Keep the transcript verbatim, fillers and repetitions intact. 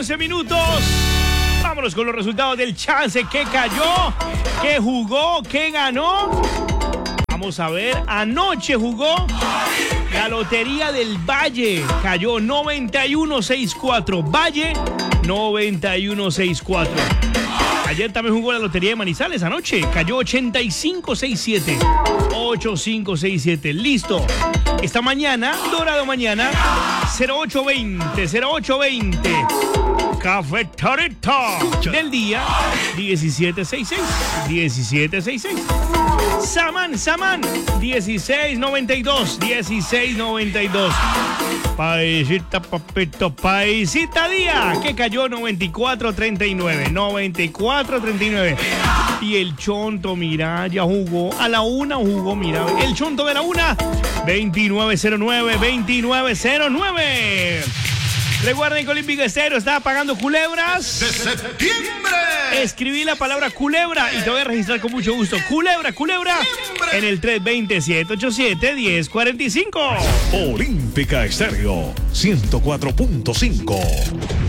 once minutos. Vámonos con los resultados del chance. ¿Qué cayó? ¿Qué jugó? ¿Qué ganó? Vamos a ver. Anoche jugó la Lotería del Valle. Cayó noventa y uno sesenta y cuatro. Valle, noventa y uno sesenta y cuatro. Ayer también jugó la Lotería de Manizales anoche. Cayó ochenta y cinco sesenta y siete. ochenta y cinco sesenta y siete. Listo. Esta mañana, Dorado mañana, cero ocho veinte. cero ocho veinte. Cafeterita del día, diecisiete sesenta y seis. diecisiete sesenta y seis. Saman, Saman, dieciséis noventa y dos. dieciséis noventa y dos. Paisita, papito, paisita día, que cayó noventa y cuatro treinta y nueve. noventa y cuatro treinta y nueve. Y el chonto, mira, ya jugó. A la una jugó, mira. El chonto de la una, veintinueve cero nueve. veintinueve cero nueve. Recuerden que Olímpico Estéreo está pagando culebras. ¡De septiembre! Escribí la palabra culebra y te voy a registrar con mucho gusto. Culebra, culebra. ¡Siempre! En el tres dos cero, siete ocho siete, uno cero cuatro cinco. Olímpica Estéreo ciento cuatro punto cinco.